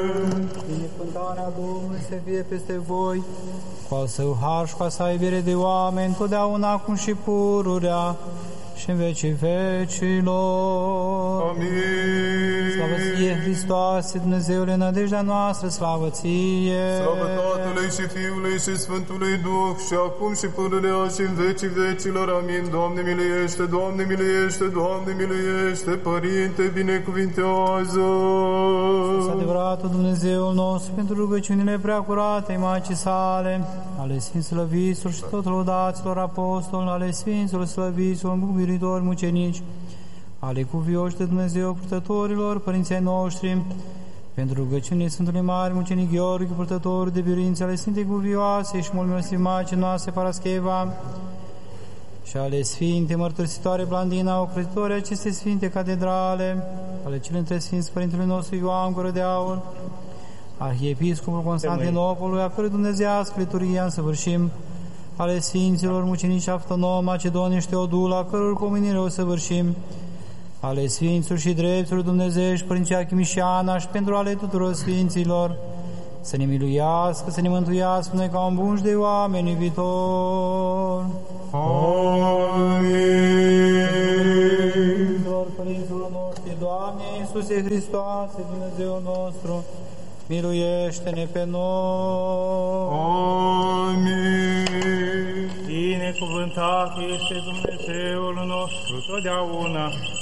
Binecuvântarea Domnului să fie peste voi, cu al său har și cu a sa iubire de oameni, totdeauna acum și pururea și în vecii vecilor. Amin. Slavă ție, Hristoase, Dumnezeule, nădejdea noastră, slavă ție! Slavă Tatălui și Fiului și Sfântului Duh, și acum și pururea și în vecii vecilor. Amin. Doamne miluiește, Doamne miluiește, Doamne miluiește, Părinte, binecuvintează! Sus adevăratul Dumnezeul nostru, pentru rugăciunile preacuratei Maicii sale, ale Sfinților Slăviților și tot lăudaților apostoli, ale Sfinților Slăviților, îmbuguritori, mucenici, ale cuvioși de Dumnezeu, purtătorilor, părinții noștri, pentru rugăciunile Sfântului Mare Mucenic Gheorghe, purtător de biruințe ale Sfintei Cuvioase și mult milostiv Maicii noastre Parascheva, și ale Sfinte Mărturisitoare Blandina, ocrotitoare aceste Sfinte Catedrale, ale cele între Sfinți Părintele nostru Ioan Gură de Aur, Arhiepiscopul Constantinopolului, a cărui dumnezeiască liturghie însăvârșim, ale Sfinților Mucenici Avtonom, Macedonie și Teodula, a căror pomenire o săvârșim, ale Sfinților și Dreptului Dumnezeiești, Părinții Achimișiana, și pentru ale tuturor Sfinților, să ne miluiască, să ne mântuiască noi ca un bun și de oameni iubitor. Amin. Părinților noștri, Doamne Iisuse Hristoase, Dumnezeul nostru, miluiește-ne pe noi. Amin. Binecuvântat este Dumnezeul nostru totdeauna